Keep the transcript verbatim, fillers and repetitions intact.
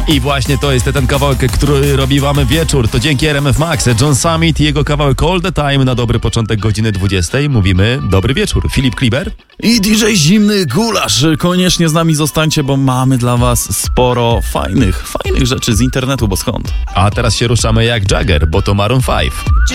I właśnie to jest ten kawałek, który robi wam wieczór. To dzięki R M F Max. John Summit i jego kawałek All the Time na dobry początek godziny dwudziestej. Mówimy dobry wieczór. Filip Kliber i D J Zimny Gulasz. Koniecznie z nami zostańcie, bo mamy dla was sporo fajnych, fajnych rzeczy z internetu, bo skąd? A teraz się ruszamy jak Jagger, bo to Maroon pięć.